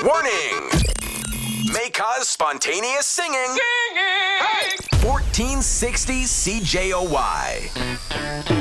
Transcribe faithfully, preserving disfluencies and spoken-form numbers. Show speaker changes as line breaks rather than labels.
Warning! May cause spontaneous singing.
Singing!
fourteen sixty C J O Y.